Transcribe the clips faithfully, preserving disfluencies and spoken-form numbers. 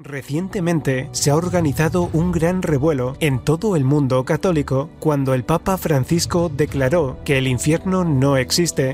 Recientemente se ha organizado un gran revuelo en todo el mundo católico cuando el Papa Francisco declaró que el infierno no existe.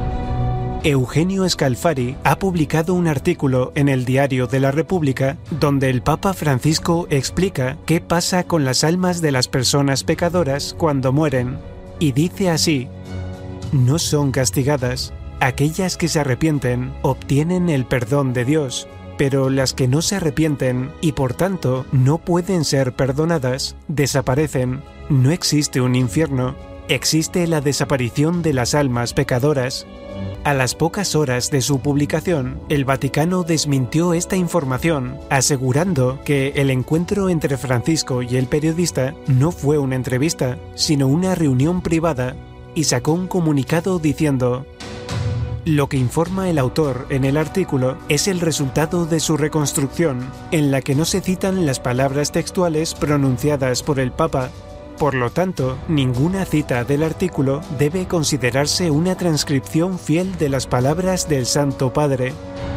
Eugenio Scalfari ha publicado un artículo en el Diario de la República donde el Papa Francisco explica qué pasa con las almas de las personas pecadoras cuando mueren, y dice así: no son castigadas. Aquellas que se arrepienten obtienen el perdón de Dios, pero las que no se arrepienten y por tanto no pueden ser perdonadas, desaparecen. No existe un infierno, existe la desaparición de las almas pecadoras. A las pocas horas de su publicación, el Vaticano desmintió esta información, asegurando que el encuentro entre Francisco y el periodista no fue una entrevista, sino una reunión privada, y sacó un comunicado diciendo: lo que informa el autor en el artículo es el resultado de su reconstrucción, en la que no se citan las palabras textuales pronunciadas por el Papa. Por lo tanto, ninguna cita del artículo debe considerarse una transcripción fiel de las palabras del Santo Padre.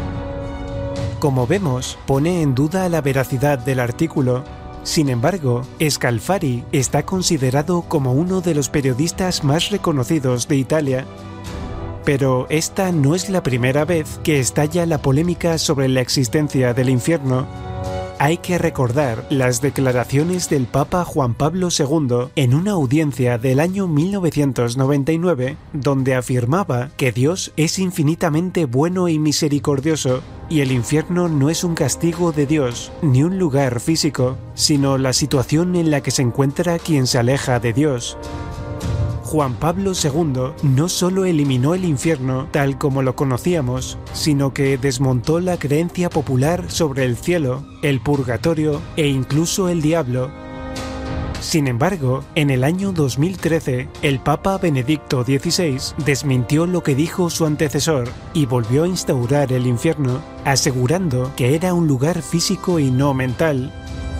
Como vemos, pone en duda la veracidad del artículo. Sin embargo, Scalfari está considerado como uno de los periodistas más reconocidos de Italia. Pero esta no es la primera vez que estalla la polémica sobre la existencia del infierno. Hay que recordar las declaraciones del Papa Juan Pablo segundo en una audiencia del año mil novecientos noventa y nueve, donde afirmaba que Dios es infinitamente bueno y misericordioso, y el infierno no es un castigo de Dios, ni un lugar físico, sino la situación en la que se encuentra quien se aleja de Dios. Juan Pablo segundo no solo eliminó el infierno tal como lo conocíamos, sino que desmontó la creencia popular sobre el cielo, el purgatorio e incluso el diablo. Sin embargo, en el año dos mil trece, el Papa Benedicto dieciséis desmintió lo que dijo su antecesor y volvió a instaurar el infierno, asegurando que era un lugar físico y no mental.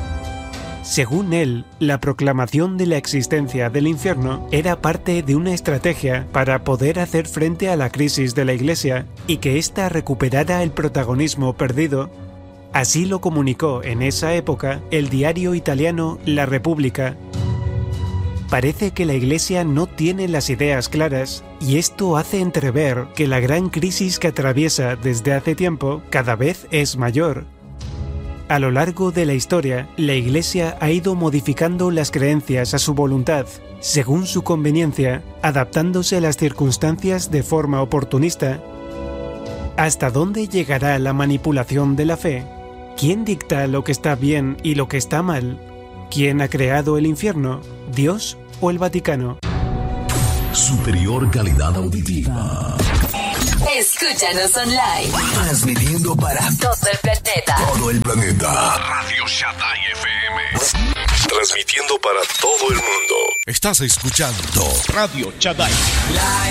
Según él, la proclamación de la existencia del infierno era parte de una estrategia para poder hacer frente a la crisis de la Iglesia y que ésta recuperara el protagonismo perdido. Así lo comunicó en esa época el diario italiano La Repubblica. Parece que la Iglesia no tiene las ideas claras, y esto hace entrever que la gran crisis que atraviesa desde hace tiempo cada vez es mayor. A lo largo de la historia, la Iglesia ha ido modificando las creencias a su voluntad, según su conveniencia, adaptándose a las circunstancias de forma oportunista. ¿Hasta dónde llegará la manipulación de la fe? ¿Quién dicta lo que está bien y lo que está mal? ¿Quién ha creado el infierno? ¿Dios o el Vaticano? Superior calidad auditiva. Escúchanos online. Transmitiendo para todo el planeta. Todo el planeta. Radio Shaddai F M. Transmitiendo para todo el mundo. Estás escuchando Radio Shaddai.